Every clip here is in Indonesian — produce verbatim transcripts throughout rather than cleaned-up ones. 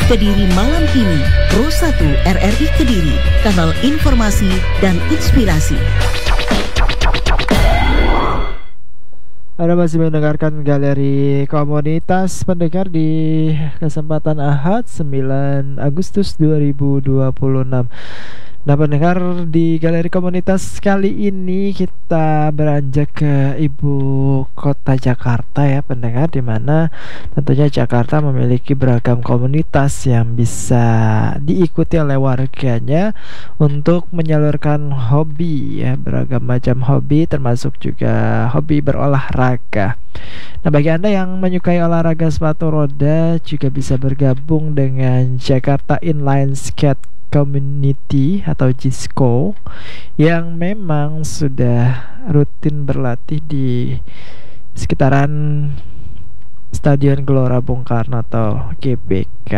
Kediri Malam Kini, Pro satu R R I Kediri, kanal informasi dan inspirasi. Anda masih mendengarkan Galeri Komunitas Pendengar di kesempatan Ahad sembilan Agustus dua ribu dua puluh enam. Nah, pendengar, di Galeri Komunitas kali ini kita beranjak ke ibu kota Jakarta ya pendengar, di mana tentunya Jakarta memiliki beragam komunitas yang bisa diikuti oleh warganya untuk menyalurkan hobi ya, beragam macam hobi termasuk juga hobi berolahraga. Nah, bagi Anda yang menyukai olahraga sepatu roda juga bisa bergabung dengan Jakarta Inline Skate Community atau JISCO yang memang sudah rutin berlatih di sekitaran Stadion Gelora Bung Karno atau G B K.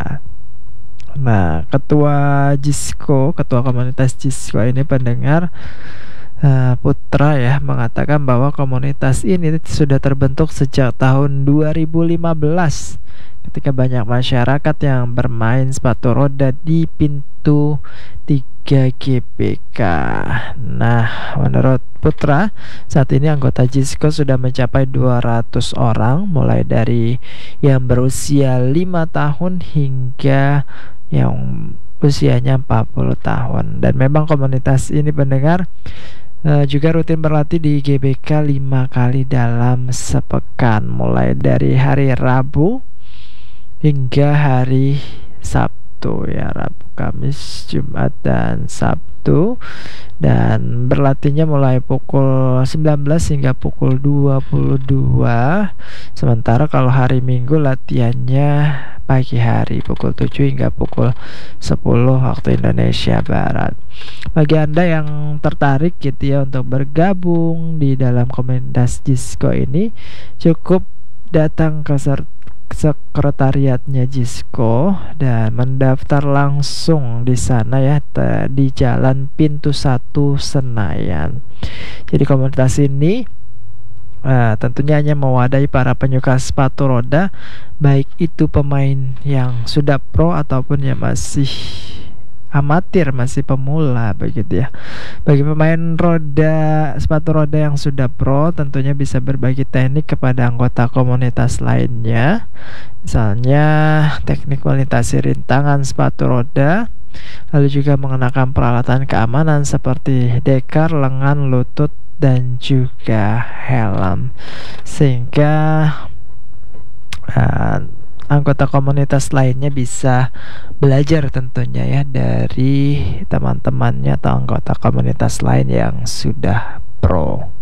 Nah, ketua JISCO, ketua komunitas JISCO ini pendengar, uh, Putra ya, mengatakan bahwa komunitas ini sudah terbentuk sejak tahun dua ribu lima belas ketika banyak masyarakat yang bermain sepatu roda di pintu tiga G B K. Nah, menurut Putra, saat ini anggota JISCO sudah mencapai dua ratus orang, mulai dari yang berusia lima tahun hingga yang usianya empat puluh tahun. Dan memang komunitas ini pendengar Uh, juga rutin berlatih di G B K lima kali dalam sepekan, mulai dari hari Rabu hingga hari Sabtu ya, Rabu, Kamis, Jumat, dan Sabtu. Dan berlatihnya mulai pukul sembilan belas hingga pukul dua puluh dua. Sementara kalau hari Minggu latihannya pagi hari pukul tujuh hingga pukul sepuluh waktu Indonesia Barat. Bagi Anda yang tertarik gitu ya untuk bergabung di dalam komunitas JISCO ini, cukup datang ke sekretariatnya JISCO dan mendaftar langsung di sana ya, di Jalan Pintu satu Senayan. Jadi komunitas ini Nah, tentunya hanya mewadahi para penyuka sepatu roda, baik itu pemain yang sudah pro ataupun yang masih amatir, masih pemula begitu ya. Bagi pemain roda sepatu roda yang sudah pro, tentunya bisa berbagi teknik kepada anggota komunitas lainnya. Misalnya teknik melintasi rintangan sepatu roda, lalu juga mengenakan peralatan keamanan seperti dekar, lengan, lutut, dan juga helm, sehingga uh, anggota komunitas lainnya bisa belajar tentunya ya dari teman-temannya atau anggota komunitas lain yang sudah pro.